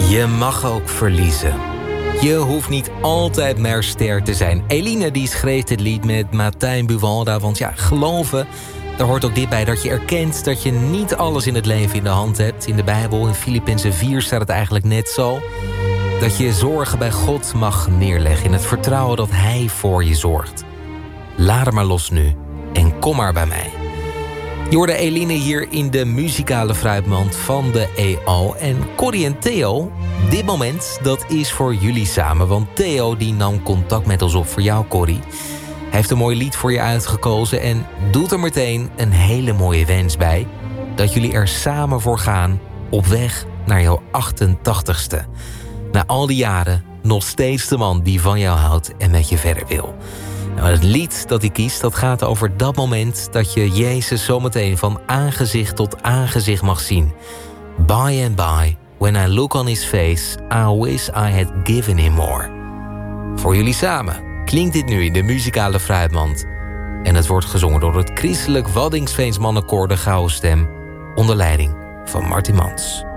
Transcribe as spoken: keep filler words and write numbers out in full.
Je mag ook verliezen. Je hoeft niet altijd maar sterk te zijn. Eline die schreef dit lied met Martijn Buwalda. Want ja, geloven, daar hoort ook dit bij. Dat je erkent dat je niet alles in het leven in de hand hebt. In de Bijbel, in Filippenzen vier staat het eigenlijk net zo. Dat je zorgen bij God mag neerleggen. In het vertrouwen dat Hij voor je zorgt. Laat hem maar los nu. En kom maar bij mij. Je hoorde Eline hier in de muzikale fruitmand van de E O. En Corrie en Theo, dit moment, dat is voor jullie samen. Want Theo die nam contact met ons op voor jou, Corrie. Hij heeft een mooi lied voor je uitgekozen en doet er meteen een hele mooie wens bij. Dat jullie er samen voor gaan op weg naar jouw achtentachtigste. Na al die jaren nog steeds de man die van jou houdt en met je verder wil. Nou, het lied dat hij kiest, dat gaat over dat moment dat je Jezus zometeen van aangezicht tot aangezicht mag zien. By and by, when I look on his face, I wish I had given him more. Voor jullie samen klinkt dit nu in de muzikale fruitmand. En het wordt gezongen door het christelijk Waddingsveens mannenkoor De Gouden Stem, onder leiding van Martin Mans.